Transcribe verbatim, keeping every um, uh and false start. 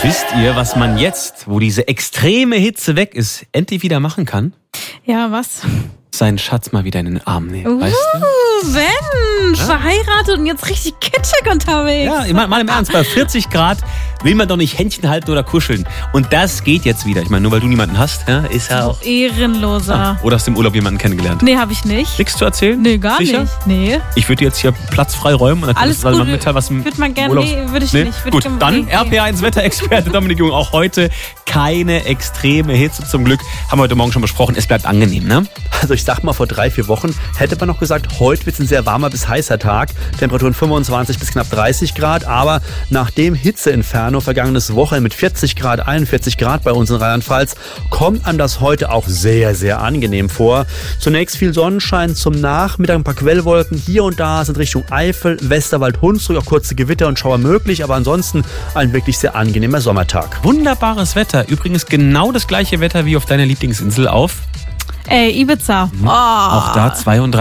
Wisst ihr, was man jetzt, wo diese extreme Hitze weg ist, endlich wieder machen kann? Ja, was? Seinen Schatz mal wieder in den Arm nehmen, Uh, weißt du? Mensch, ja? Verheiratet und jetzt richtig kitschig unterwegs. Ja, mal, mal im Ernst, bei vierzig Grad will man doch nicht Händchen halten oder kuscheln. Und das geht jetzt wieder. Ich meine, nur weil du niemanden hast, ja, ist ja auch... Ehrenloser. Ah, oder hast du im Urlaub jemanden kennengelernt? Nee, habe ich nicht. Nichts zu erzählen? Nee, gar Sicher? nicht. Nee. Ich würde jetzt hier Platz frei räumen. Und dann Alles gut. gut. Mitteilen, was im würde man gerne... Urlaubs- Nee, würde ich nee? nicht. Würd Gut, ich dann nee. R P eins Wetterexperte Dominik Jung. Auch heute keine extreme Hitze zum Glück. Haben wir heute Morgen schon besprochen. Es bleibt angenehm, ne? Also ich sag mal, vor drei, vier Wochen hätte man noch gesagt, heute wird es ein sehr warmer bis heißer Tag. Temperaturen fünfundzwanzig bis knapp dreißig Grad. Aber nach dem Hitzeinferno vergangenes Wochenende mit vierzig Grad, einundvierzig Grad bei uns in Rheinland-Pfalz, kommt einem das heute auch sehr, sehr angenehm vor. Zunächst viel Sonnenschein, zum Nachmittag ein paar Quellwolken. Hier und da sind Richtung Eifel, Westerwald, Hunsrück auch kurze Gewitter und Schauer möglich. Aber ansonsten ein wirklich sehr angenehmer Sommertag. Wunderbares Wetter. Übrigens genau das gleiche Wetter wie auf deiner Lieblingsinsel auf... Ey, Ibiza. Mhm. Oh. Auch da zweiunddreißig